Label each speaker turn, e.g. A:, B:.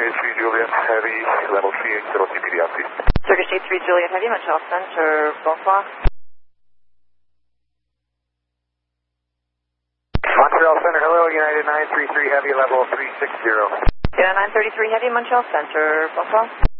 A: Turkish 3 Juliet Heavy, level 380 TPDLT.
B: Turkish 3 Juliet Heavy, Montreal Center, bonsoir.
A: Montreal Center, hello, United 933 Heavy, level 360.
B: United 933 Heavy, Montreal Center, bonsoir.